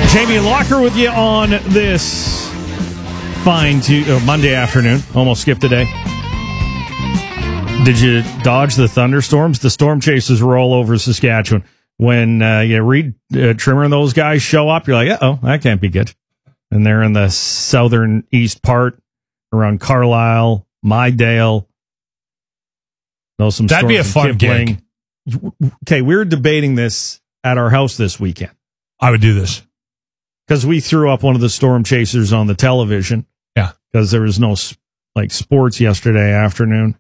Jamie and Locker with you on this fine Monday afternoon. Almost skipped a day. Did you dodge the thunderstorms? The storm chasers were all over Saskatchewan. When Reed Trimmer and those guys show up, you're like, uh-oh, that can't be good. And they're in the southern east part around Carlisle, Mydale. That'd be a fun gig. Okay, we were debating this at our house this weekend. I would do this. Because we threw up one of the storm chasers on the television. Yeah. Because there was no sports yesterday afternoon.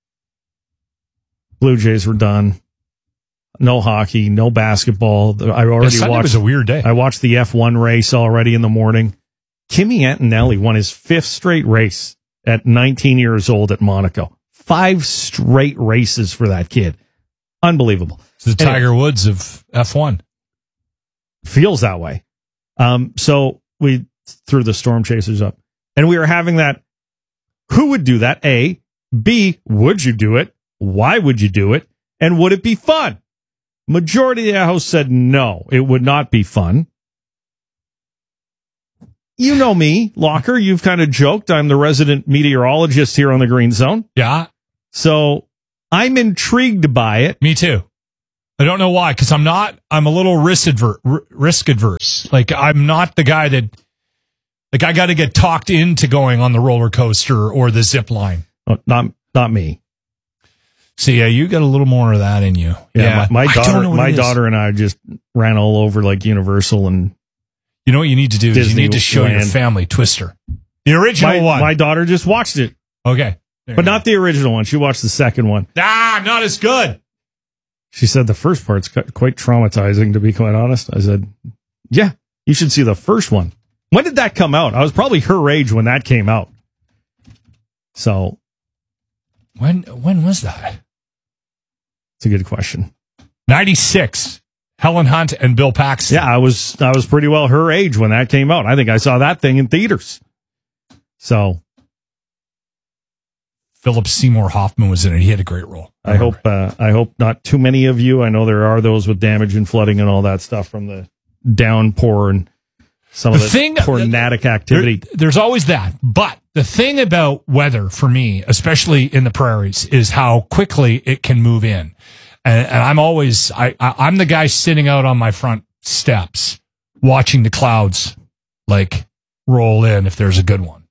Blue Jays were done. No hockey, no basketball. Sunday was a weird day. I watched the F1 race already in the morning. Kimi Antonelli won his 5th straight race at 19 years old at Monaco. 5 straight races for that kid. Unbelievable. It's the Tiger Woods of F1. Feels that way. So we threw the storm chasers up. And we were having that. Who would do that? A. B. Would you do it? Why would you do it? And would it be fun? Majority of the house said no, it would not be fun. You know me, Locker. You've kind of joked. I'm the resident meteorologist here on the Green Zone. Yeah. So I'm intrigued by it. Me too. I don't know why, because I'm a little risk adverse. Like, I'm not the guy that, like, I got to get talked into going on the roller coaster or the zip line. Oh, not me. See, yeah, you got a little more of that in you. Yeah, my daughter and I just ran all over like Universal, and you know what you need to do is you need to show your family Twister, the original one. My daughter just watched it. Okay, but not the original one. She watched the second one. Not as good. She said the first part's quite traumatizing, to be quite honest. I said, yeah, you should see the first one. When did that come out? I was probably her age when that came out. So when was that? It's a good question. 96. Helen Hunt and Bill Paxton. Yeah, I was pretty well her age when that came out. I think I saw that thing in theaters. So Philip Seymour Hoffman was in it. He had a great role. I hope not too many of you. I know there are those with damage and flooding and all that stuff from the downpour and some of the tornadic activity. There's always that. But the thing about weather for me, especially in the prairies, is how quickly it can move in. And I'm always, I'm the guy sitting out on my front steps watching the clouds like roll in if there's a good one.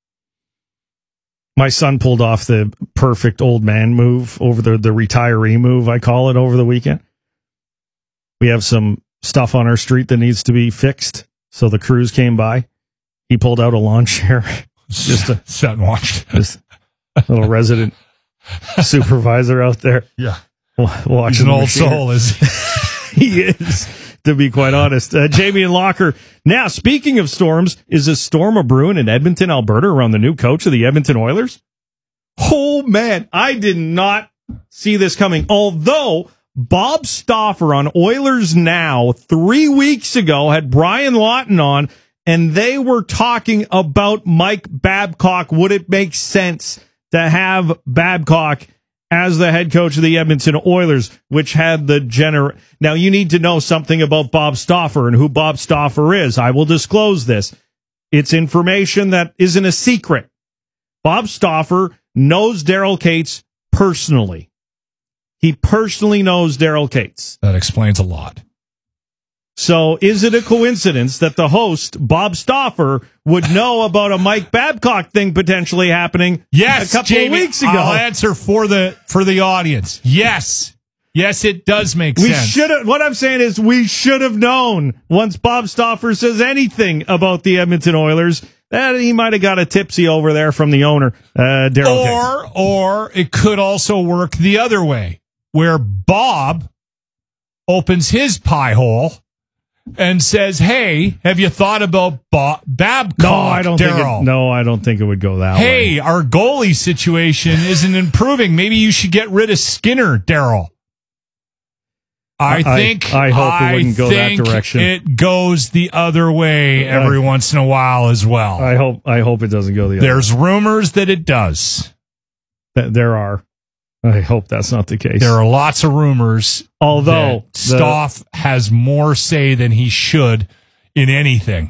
My son pulled off the perfect old man move over the retiree move, I call it, over the weekend. We have some stuff on our street that needs to be fixed. So the crews came by. He pulled out a lawn chair. Just sat and watched. Just a little resident supervisor out there. Yeah. Watching. He's an old soul, is he is, to be quite honest. Jamie and Locker. Now, speaking of storms, is a storm a-brewing in Edmonton, Alberta, around the new coach of the Edmonton Oilers? Oh, man, I did not see this coming. Although Bob Stauffer on Oilers Now 3 weeks ago had Brian Lawton on, and they were talking about Mike Babcock. Would it make sense to have Babcock as the head coach of the Edmonton Oilers, which had the Now, you need to know something about Bob Stauffer and who Bob Stauffer is. I will disclose this. It's information that isn't a secret. Bob Stauffer knows Daryl Cates personally. He personally knows Daryl Cates. That explains a lot. So is it a coincidence that the host, Bob Stauffer, would know about a Mike Babcock thing potentially happening a couple Jamie, of weeks ago? I'll answer for the audience. Yes. Yes, it does make sense. What I'm saying is we should have known once Bob Stauffer says anything about the Edmonton Oilers that he might have got a tipsy over there from the owner, Daryl Cates. Or it could also work the other way, where Bob opens his pie hole and says, "Hey, have you thought about Babcock?" No, I don't think it would go that way. Hey, our goalie situation isn't improving. Maybe you should get rid of Skinner, Daryl. I hope it wouldn't go that direction. It goes the other way every once in a while as well. I hope it doesn't go the other way. There's rumors that it does. There are. I hope that's not the case. There are lots of rumors. Although Staff has more say than he should in anything.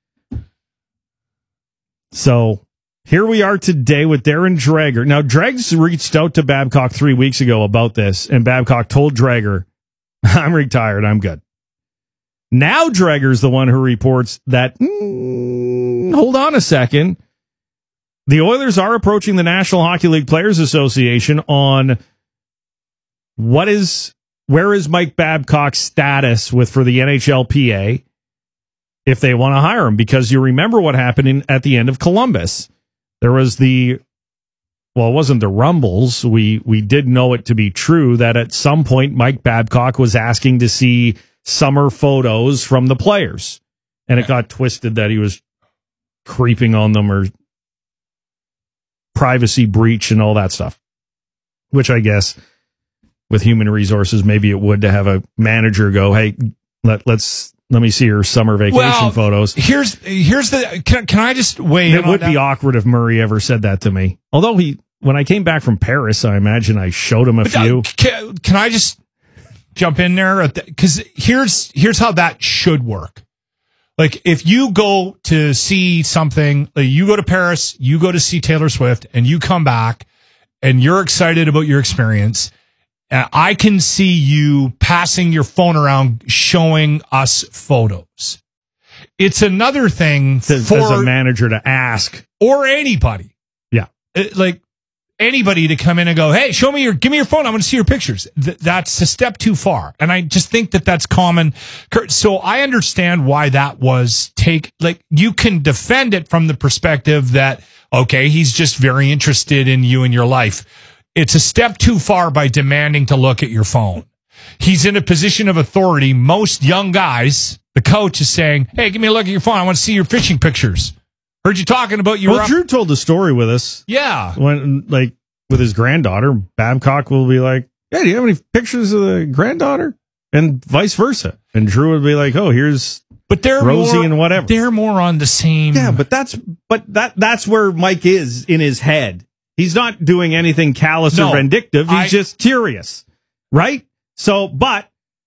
So here we are today with Darren Dreger. Now, Dregs reached out to Babcock 3 weeks ago about this, and Babcock told Dreger, I'm retired, I'm good. Now Dreger's the one who reports that, hold on a second, the Oilers are approaching the National Hockey League Players Association on where is Mike Babcock's status for the NHLPA if they want to hire him, because you remember what happened at the end of Columbus. There was it wasn't the rumbles. We did know it to be true that at some point Mike Babcock was asking to see summer photos from the players, and it got twisted that he was creeping on them or privacy breach and all that stuff, which I guess with human resources, maybe it would to have a manager go, hey, let me see your summer vacation photos. Here's the, can I just weigh in on that? It would be awkward if Murray ever said that to me. Although when I came back from Paris, I imagine I showed him a few. Can I just jump in there? Because here's how that should work. Like, if you go to see something, like you go to Paris, you go to see Taylor Swift, and you come back, and you're excited about your experience, I can see you passing your phone around showing us photos. It's another thing as a manager to ask. Or anybody. Yeah. Like, anybody to come in and go, hey, give me your phone. I want to see your pictures. That's a step too far. And I just think that's common. So I understand why that was you can defend it from the perspective that, okay, he's just very interested in you and your life. It's a step too far by demanding to look at your phone. He's in a position of authority. Most young guys, the coach is saying, hey, give me a look at your phone. I want to see your fishing pictures. Heard you talking about your. Well, Drew told the story with us. Yeah. When, with his granddaughter, Babcock will be like, hey, do you have any pictures of the granddaughter? And vice versa. And Drew would be like, oh, here's Rosie and whatever. They're more on the same. Yeah, but that's where Mike is in his head. He's not doing anything callous or vindictive. He's just curious. Right? So, but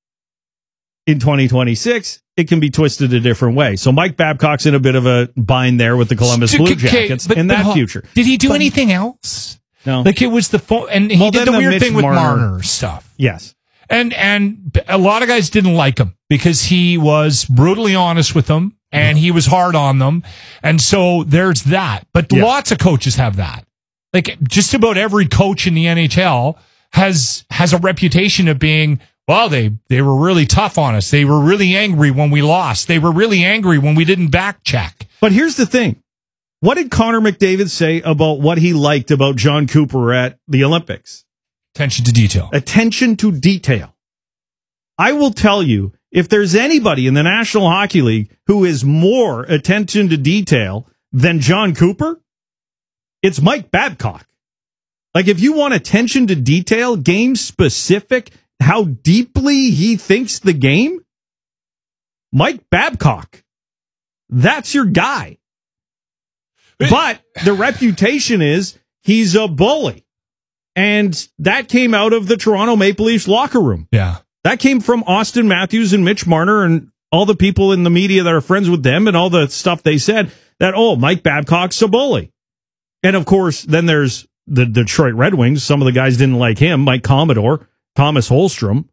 in 2026, it can be twisted a different way. So Mike Babcock's in a bit of a bind there with the Columbus Blue Jackets in that future. Did he do anything else? No. Like, it was the phone, and he did the weird thing with Marner stuff. Yes. And a lot of guys didn't like him because he was brutally honest with them and he was hard on them. And so there's that. But lots of coaches have that. Like, just about every coach in the NHL has a reputation of being, well, they were really tough on us. They were really angry when we lost. They were really angry when we didn't back check. But here's the thing. What did Connor McDavid say about what he liked about John Cooper at the Olympics? Attention to detail. Attention to detail. I will tell you, if there's anybody in the National Hockey League who is more attention to detail than John Cooper, it's Mike Babcock. Like, if you want attention to detail, game specific, how deeply he thinks the game, Mike Babcock. That's your guy. But the reputation is he's a bully. And that came out of the Toronto Maple Leafs locker room. Yeah. That came from Austin Matthews and Mitch Marner and all the people in the media that are friends with them and all the stuff they said that, oh, Mike Babcock's a bully. And, of course, then there's the Detroit Red Wings. Some of the guys didn't like him. Mike Commodore, Thomas Holmstrom.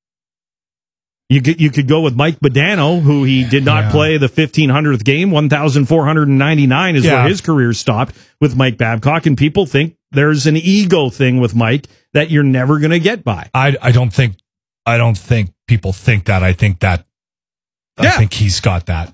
You could go with Mike Badano, who he did not play the 1,500th game. 1,499 is where his career stopped with Mike Babcock. And people think there's an ego thing with Mike that you're never going to get by. I don't think people think that. I think he's got that.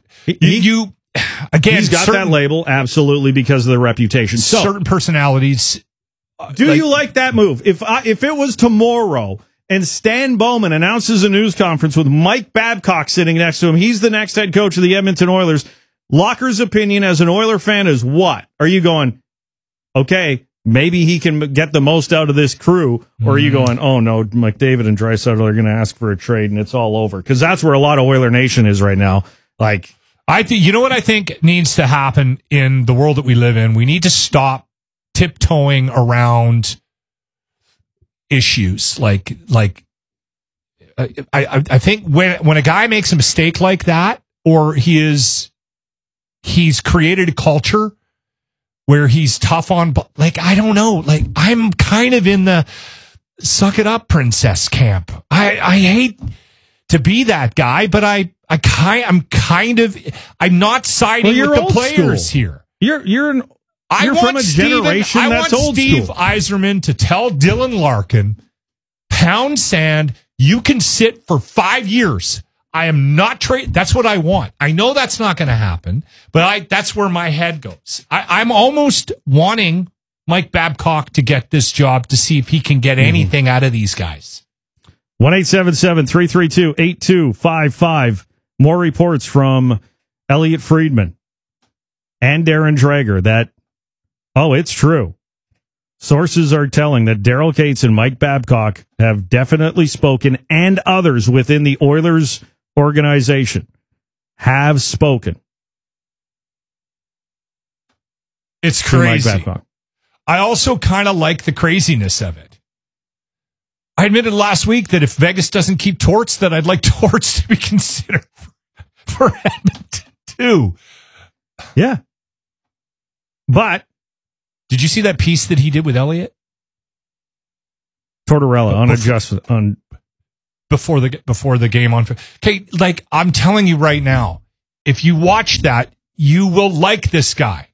He's got that label, absolutely, because of the reputation. So, certain personalities. Do you like that move? If it was tomorrow and Stan Bowman announces a news conference with Mike Babcock sitting next to him, he's the next head coach of the Edmonton Oilers. Locker's opinion as an Oiler fan is what? Are you going, okay, maybe he can get the most out of this crew? Or are you going, oh no, McDavid and Draisaitl are going to ask for a trade and it's all over? Because that's where a lot of Oiler Nation is right now. Like, you know what I think needs to happen in the world that we live in? We need to stop tiptoeing around issues. I think when a guy makes a mistake like that, or he's created a culture where he's tough on, like, I don't know. Like, I'm kind of in the suck it up princess camp. I hate to be that guy, but I'm not siding with the players here. You're from a generation that's old school. I want Steve Yzerman to tell Dylan Larkin, pound sand, you can sit for 5 years. I am not trading. That's what I want. I know that's not going to happen, but that's where my head goes. I'm almost wanting Mike Babcock to get this job to see if he can get anything out of these guys. 1-877-332-8255. More reports from Elliot Friedman and Darren Dreger that, it's true. Sources are telling that Daryl Katz and Mike Babcock have definitely spoken, and others within the Oilers organization have spoken. It's crazy. I also kind of like the craziness of it. I admitted last week that if Vegas doesn't keep Torts, that I'd like Torts to be considered for Edmonton too. Yeah. But did you see that piece that he did with Elliott? Tortorella on before the game on. Okay, like, I'm telling you right now, if you watch that, you will like this guy.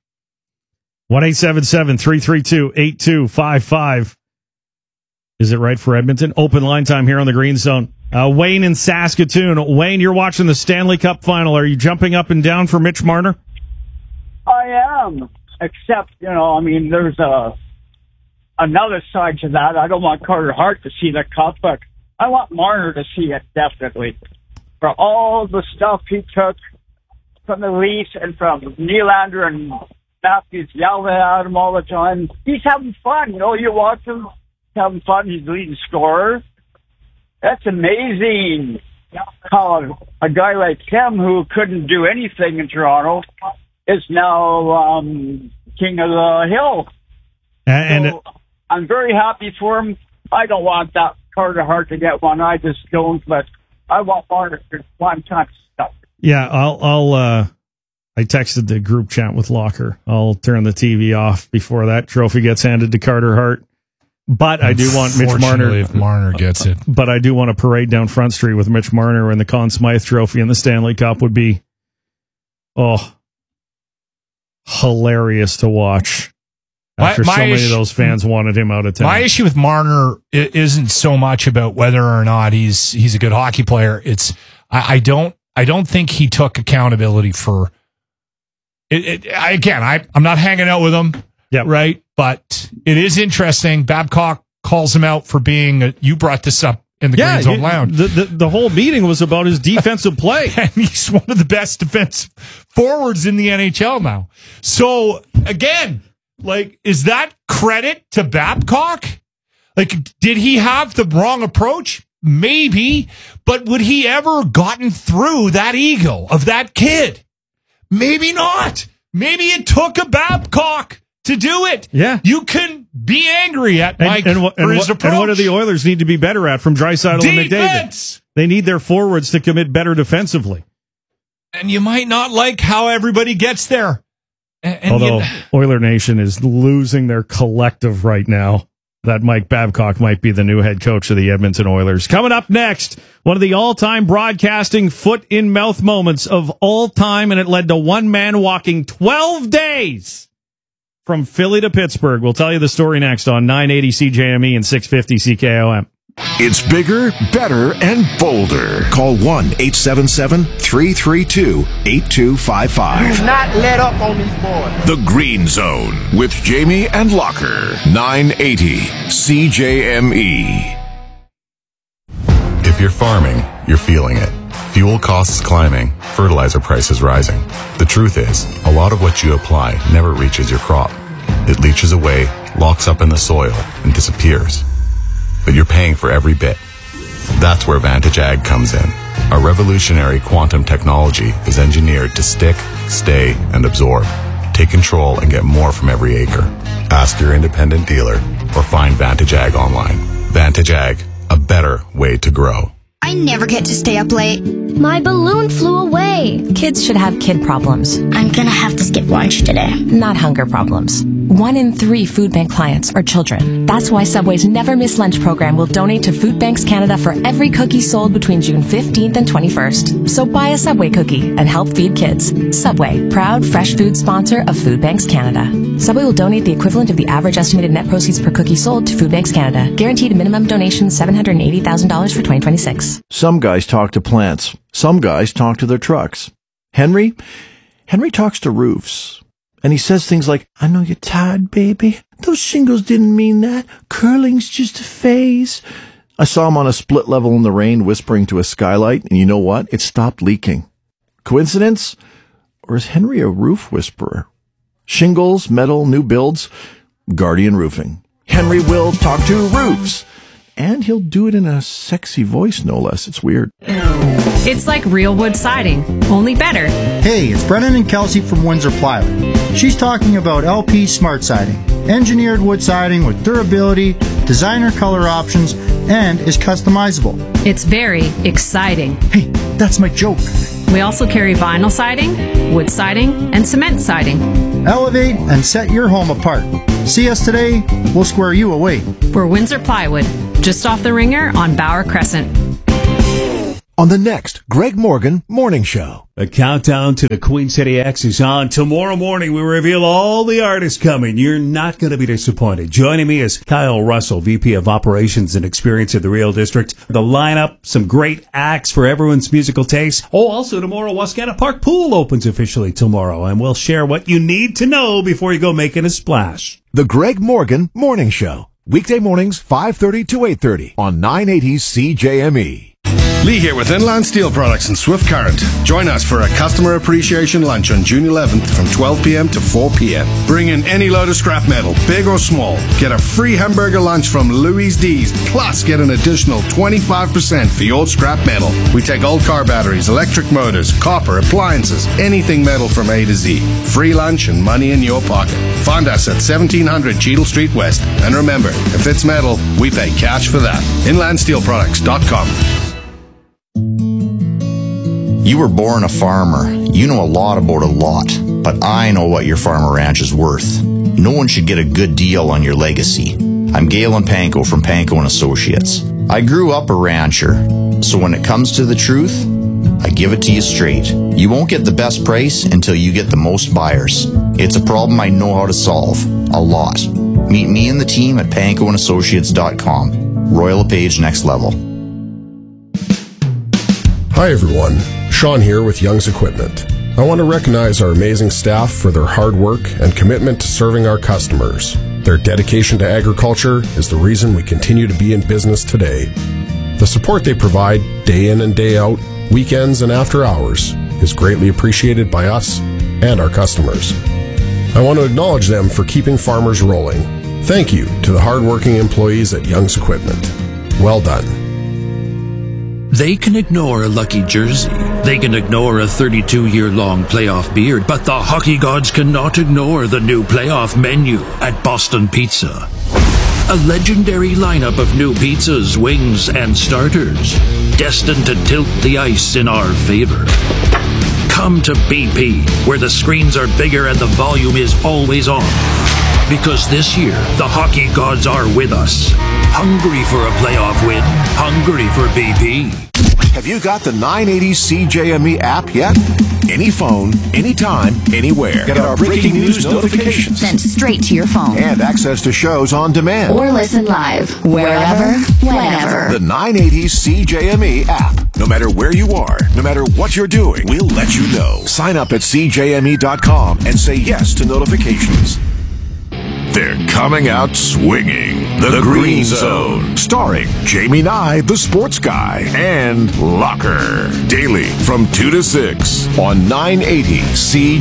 1-877-332-8255. Is it right for Edmonton? Open line time here on the Green Zone. Wayne in Saskatoon. Wayne, you're watching the Stanley Cup final. Are you jumping up and down for Mitch Marner? I am. Except, there's another side to that. I don't want Carter Hart to see the cup, but I want Marner to see it, definitely. For all the stuff he took from the Leafs and from Nylander and Matthews yelling at him all the time. He's having fun. You watch him having fun. He's the leading scorer. That's amazing how a guy like him, who couldn't do anything in Toronto, is now king of the hill. So I'm very happy for him. I don't want that Carter Hart to get one. I just don't, but I want Marner to one time stuff. Yeah, I texted the group chat with Locker. I'll turn the TV off before that trophy gets handed to Carter Hart. But I do want Mitch Marner. If Marner gets it. But I do want a parade down Front Street with Mitch Marner and the Conn Smythe Trophy and the Stanley Cup would be, hilarious to watch. After so many of those fans wanted him out of town. My issue with Marner isn't so much about whether or not he's a good hockey player. It's I don't think he took accountability for it. I'm not hanging out with him. Yeah, right. But it is interesting. Babcock calls him out for being. You brought this up in the Green Zone Lounge. The whole meeting was about his defensive play, and he's one of the best defensive forwards in the NHL now. So again, like, is that credit to Babcock? Like, did he have the wrong approach? Maybe, but would he ever gotten through that ego of that kid? Maybe not. Maybe it took a Babcock to do it. Yeah. You can be angry at Mike for his approach. And what do the Oilers need to be better at from Draisaitl and McDavid? They need their forwards to commit better defensively. And you might not like how everybody gets there. Although Oiler Nation is losing their collective right now, that Mike Babcock might be the new head coach of the Edmonton Oilers. Coming up next, one of the all-time broadcasting foot-in-mouth moments of all time, and it led to one man walking 12 days from Philly to Pittsburgh. We'll tell you the story next on 980 CJME and 650 CKOM. It's bigger, better, and bolder. Call 1-877-332-8255. Do not let up on these boys. The Green Zone with Jamie and Locker. 980 CJME. If you're farming, you're feeling it. Fuel costs climbing, fertilizer prices rising. The truth is, a lot of what you apply never reaches your crop. It leaches away, locks up in the soil, and disappears. But you're paying for every bit. That's where Vantage Ag comes in. Our revolutionary quantum technology is engineered to stick, stay, and absorb. Take control and get more from every acre. Ask your independent dealer or find Vantage Ag online. Vantage Ag, a better way to grow. I never get to stay up late. My balloon flew away. kids should have kid problems. I'm gonna have to skip lunch today. Not hunger problems. 1 in 3 food bank clients are children. That's why Subway's Never Miss Lunch program will donate to Food Banks Canada for every cookie sold between June 15th and 21st. So buy a Subway cookie and help feed kids. Subway, proud fresh food sponsor of Food Banks Canada. Subway will donate the equivalent of the average estimated net proceeds per cookie sold to Food Banks Canada. Guaranteed minimum donation $780,000 for 2026. Some guys talk to plants. Some guys talk to their trucks. Henry talks to roofs. And he says things like, I know you're tired, baby. Those shingles didn't mean that. Curling's just a phase. I saw him on a split level in the rain whispering to a skylight, and you know what? It stopped leaking. Coincidence? Or is Henry a roof whisperer? Shingles, metal, new builds, Guardian Roofing. Henry will talk to roofs. And he'll do it in a sexy voice, no less. It's weird. It's like real wood siding, only better. Hey, it's Brennan and Kelsey from Windsor Plywood. She's talking about LP Smart Siding. Engineered wood siding with durability, designer color options, and is customizable. It's very exciting. Hey, that's my joke. We also carry vinyl siding, wood siding, and cement siding. Elevate and set your home apart. See us today, we'll square you away. We're Windsor Plywood, just off the Ringer on Bauer Crescent. On the next Greg Morgan Morning Show. A countdown to the Queen City X is on. Tomorrow morning, we reveal all the artists coming. You're not going to be disappointed. Joining me is Kyle Russell, VP of Operations and Experience of the Real District. The lineup, some great acts for everyone's musical taste. Oh, also tomorrow, Wascana Park Pool opens officially tomorrow, and we'll share what you need to know before you go making a splash. The Greg Morgan Morning Show. Weekday mornings, 5:30 to 8:30 on 980 CJME. Lee here with Inland Steel Products and Swift Current. Join us for a customer appreciation lunch on June 11th from 12 p.m. to 4 p.m. Bring in any load of scrap metal, big or small. Get a free hamburger lunch from Louis D's, plus get an additional 25% for your scrap metal. We take old car batteries, electric motors, copper, appliances, anything metal from A to Z. Free lunch and money in your pocket. Find us at 1700 Cheadle Street West. And remember, if it's metal, we pay cash for that. InlandSteelProducts.com. You were born a farmer. You know a lot about a lot, but I know what your farm or ranch is worth. No one should get a good deal on your legacy. I'm Galen Panko from Panko & Associates. I grew up a rancher, so when it comes to the truth, I give it to you straight. You won't get the best price until you get the most buyers. It's a problem I know how to solve. A lot. Meet me and the team at PankoandAssociates.com. Royal LePage Next Level. Hi everyone, Sean here with Young's Equipment. I want to recognize our amazing staff for their hard work and commitment to serving our customers. Their dedication to agriculture is the reason we continue to be in business today. The support they provide day in and day out, weekends and after hours, is greatly appreciated by us and our customers. I want to acknowledge them for keeping farmers rolling. Thank you to the hardworking employees at Young's Equipment. Well done. They can ignore a lucky jersey. They can ignore a 32-year-long playoff beard, but the hockey gods cannot ignore the new playoff menu at Boston Pizza. A legendary lineup of new pizzas, wings, and starters, destined to tilt the ice in our favor. Come to BP, where the screens are bigger and the volume is always on. Because this year, the hockey gods are with us. Hungry for a playoff win. Hungry for BP. Have you got the 980 CJME app yet? Any phone, anytime, anywhere. Get our breaking news notifications sent straight to your phone. And access to shows on demand. Or listen live, wherever, whenever. The 980 CJME app. No matter where you are, no matter what you're doing, we'll let you know. Sign up at CJME.com and say yes to notifications. They're coming out swinging. The Green Zone. Starring Jamie Nye, the sports guy, and Locker. Daily from 2 to 6 on 980 CJME.